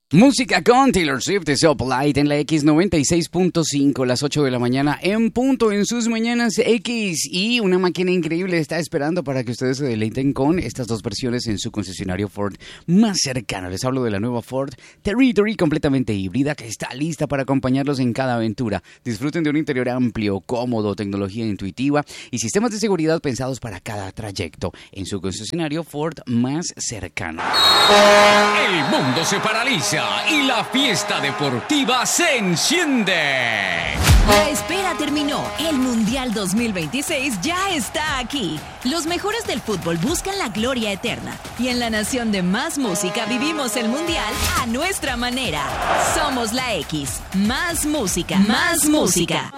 Música con Taylor Swift de So Polite en la X96.5, las 8 de la mañana en punto en sus mañanas X. Y una máquina increíble está esperando para que ustedes se deleiten con estas dos versiones en su concesionario Ford más cercano. Les hablo de la nueva Ford Territory completamente híbrida que está lista para acompañarlos en cada aventura. Disfruten de un interior amplio, cómodo, tecnología intuitiva y sistemas de seguridad pensados para cada trayecto en su concesionario Ford más cercano. El mundo se paraliza y la fiesta deportiva se enciende. La espera terminó. El Mundial 2026 ya está aquí. Los mejores del fútbol buscan la gloria eterna. Y en la nación de más música vivimos el Mundial a nuestra manera. Somos la X. Más música. Más música.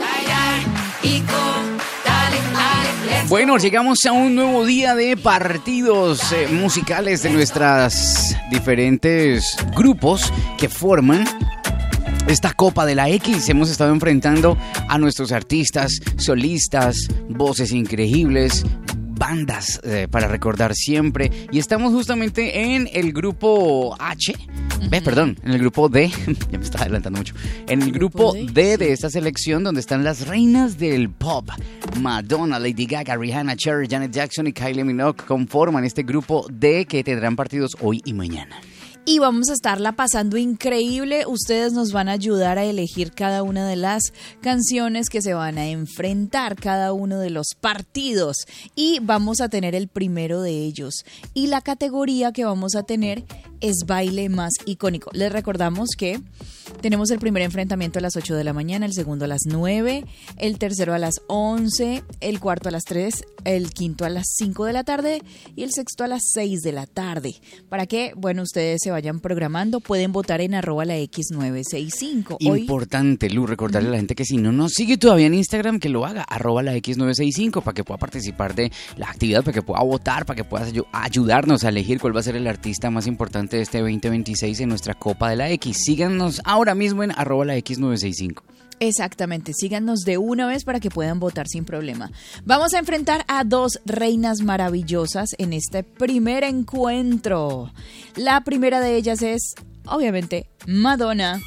Bueno, llegamos a un nuevo día de partidos musicales de nuestras diferentes grupos que forman esta Copa de la X. Hemos estado enfrentando a nuestros artistas, solistas, voces increíbles, bandas para recordar siempre. Y estamos justamente en el grupo H. En el grupo D. Ya me estaba adelantando mucho. En el grupo D de esta selección donde están las reinas del pop. Madonna, Lady Gaga, Rihanna, Cher, Janet Jackson y Kylie Minogue conforman este grupo D que tendrán partidos hoy y mañana. Y vamos a estarla pasando increíble. Ustedes nos van a ayudar a elegir cada una de las canciones que se van a enfrentar, cada uno de los partidos. Y vamos a tener el primero de ellos. Y la categoría que vamos a tener es baile más icónico. Les recordamos que tenemos el primer enfrentamiento a las 8 de la mañana, el segundo a las 9, el tercero a las 11, el cuarto a las 3, el quinto a las 5 de la tarde y el sexto a las 6 de la tarde. Para que, bueno, ustedes se vayan programando, pueden votar en @la X965. Importante, Lu, recordarle a la gente que si no nos sigue todavía en Instagram, que lo haga, @la X965, para que pueda participar de la actividad, para que pueda votar, para que pueda ayudarnos a elegir cuál va a ser el artista más importante de este 2026 en nuestra Copa de la X. Síganos ahora mismo en @la X965. Exactamente, síganos de una vez para que puedan votar sin problema. Vamos a enfrentar a dos reinas maravillosas en este primer encuentro. La primera de ellas es, obviamente, Madonna.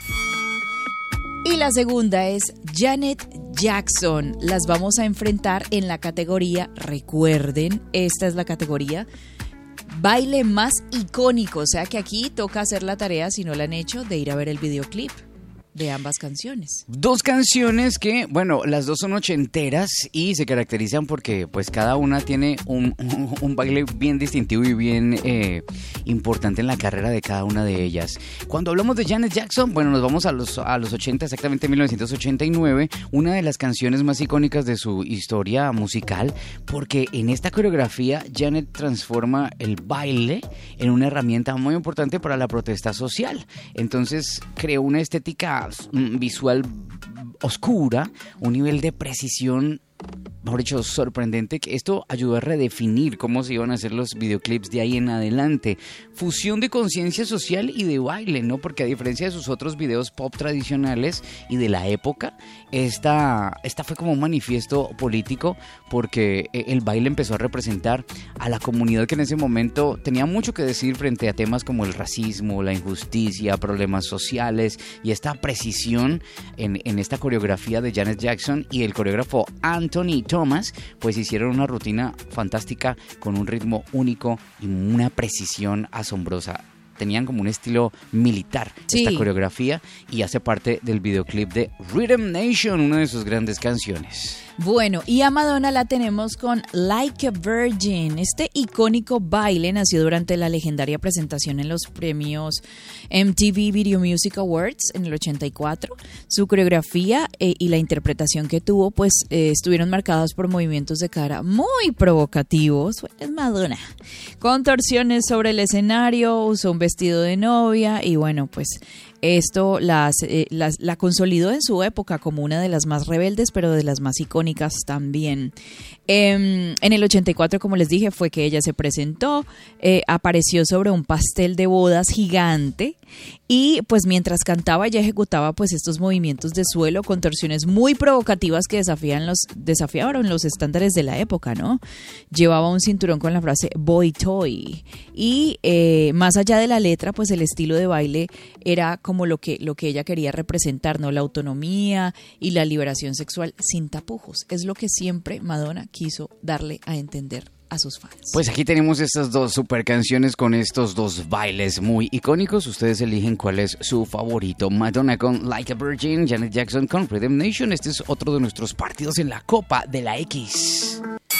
Y la segunda es Janet Jackson. Las vamos a enfrentar en la categoría, recuerden, esta es la categoría baile más icónico. O sea que aquí toca hacer la tarea, si no la han hecho, de ir a ver el videoclip de ambas canciones. Dos canciones que, bueno, las dos son ochenteras y se caracterizan porque pues cada una tiene un baile bien distintivo y bien importante en la carrera de cada una de ellas. Cuando hablamos de Janet Jackson, bueno, nos vamos a los 80, exactamente 1989, una de las canciones más icónicas de su historia musical, porque en esta coreografía Janet transforma el baile en una herramienta muy importante para la protesta social. Entonces creó una estética visual oscura, un nivel de precisión, mejor dicho, sorprendente, que esto ayudó a redefinir cómo se iban a hacer los videoclips de ahí en adelante. Fusión de conciencia social y de baile, ¿no? Porque a diferencia de sus otros videos pop tradicionales y de la época, esta fue como un manifiesto político, porque el baile empezó a representar a la comunidad que en ese momento tenía mucho que decir frente a temas como el racismo, la injusticia, problemas sociales, y esta precisión en esta coreografía de Janet Jackson y el coreógrafo Anthony Thomas, pues hicieron una rutina fantástica con un ritmo único y una precisión asombrosa. Tenían como un estilo militar esta coreografía y hace parte del videoclip de Rhythm Nation, una de sus grandes canciones. Bueno, y a Madonna la tenemos con Like a Virgin. Este icónico baile nació durante la legendaria presentación en los premios MTV Video Music Awards en el 84. Su coreografía y la interpretación que tuvo, pues estuvieron marcados por movimientos de cara muy provocativos. Es Madonna. Contorsiones sobre el escenario, usó un vestido de novia y bueno, pues esto la consolidó en su época como una de las más rebeldes, pero de las más icónicas también. En el 84, como les dije, fue que ella se presentó, apareció sobre un pastel de bodas gigante y pues mientras cantaba ella ejecutaba pues estos movimientos de suelo, contorsiones muy provocativas que desafiaron los estándares de la época, ¿no? Llevaba un cinturón con la frase Boy Toy y más allá de la letra, pues el estilo de baile era como lo que ella quería representar, ¿no? La autonomía y la liberación sexual sin tapujos. Es lo que siempre Madonna quiso darle a entender a sus fans. Pues aquí tenemos estas dos super canciones con estos dos bailes muy icónicos. Ustedes eligen cuál es su favorito. Madonna con Like a Virgin, Janet Jackson con Rhythm Nation. Este es otro de nuestros partidos en la Copa de la X.